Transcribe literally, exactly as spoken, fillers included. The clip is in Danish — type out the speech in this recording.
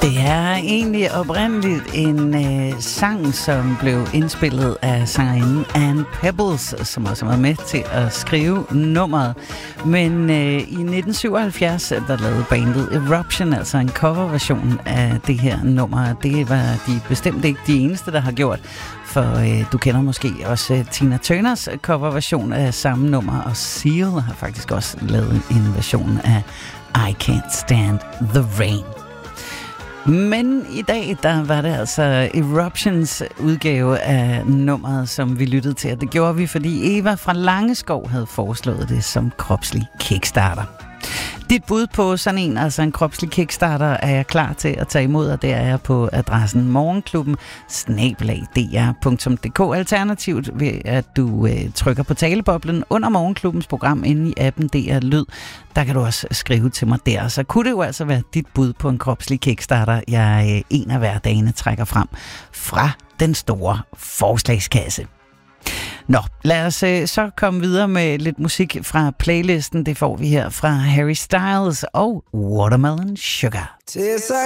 Det er egentlig oprindeligt en øh, sang, som blev indspillet af sangerinden Ann Peebles, som også var med til at skrive nummeret. Men øh, i nitten syvoghalvfjerds, der lavede bandet Eruption, altså en coverversion af det her nummer. Det var de bestemt ikke de eneste, der har gjort. For øh, du kender måske også øh, Tina Turners coverversion af samme nummer, og Seal har faktisk også lavet en version af I Can't Stand the Rain. Men i dag, der var det altså Eruptions udgave af nummeret, som vi lyttede til. Og det gjorde vi, fordi Eva fra Langeskov havde foreslået det som kropslig kickstarter. Dit bud på sådan en, altså en kropslig kickstarter, er jeg klar til at tage imod, og det er jeg på adressen morgenklubben snabel-a d r punktum d k. Alternativt ved, at du øh, trykker på taleboblen under morgenklubbens program inde i appen D R Lyd. Der kan du også skrive til mig der. Så kunne det jo altså være dit bud på en kropslig kickstarter, jeg øh, en af hverdagene trækker frem fra den store forslagskasse. Nå, lad os øh, så komme videre med lidt musik fra playlisten. Det får vi her fra Harry Styles og Watermelon Sugar. Tastes like